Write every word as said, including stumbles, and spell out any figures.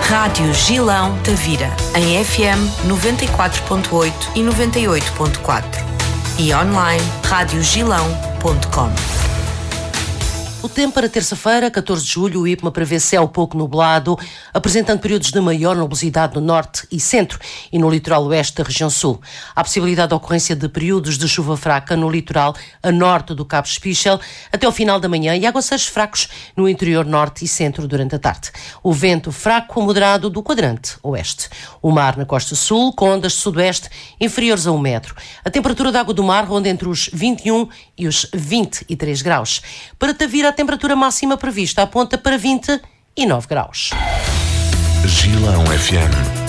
Rádio Gilão Tavira, em F M noventa e quatro ponto oito e noventa e oito ponto quatro e online rádio gilão ponto com. O tempo para terça-feira, catorze de julho, o IPMA prevê céu pouco nublado, apresentando períodos de maior nubosidade no norte e centro e no litoral oeste da região sul. Há possibilidade de ocorrência de períodos de chuva fraca no litoral a norte do Cabo Espichel até ao final da manhã e aguaceiros fracos no interior norte e centro durante a tarde. O vento fraco a moderado do quadrante oeste. O mar na costa sul, com ondas de sudoeste inferiores a um metro. A temperatura da água do mar ronda entre os vinte e um e os vinte e três graus. Para Tavira, a temperatura máxima prevista aponta para vinte e nove graus. Gilão F M.